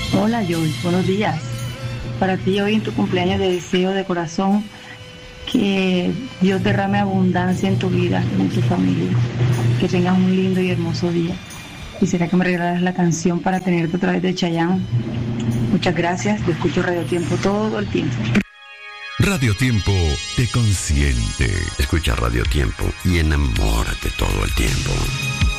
Hola Joy, buenos días. Para ti hoy en tu cumpleaños te deseo de corazón que Dios derrame abundancia en tu vida y en tu familia. Que tengas un lindo y hermoso día. Quisiera que me regalaras la canción para tenerte a través de Chayanne. Muchas gracias, yo escucho Radio Tiempo todo el tiempo. Radio Tiempo te consiente. Escucha Radio Tiempo y enamórate todo el tiempo.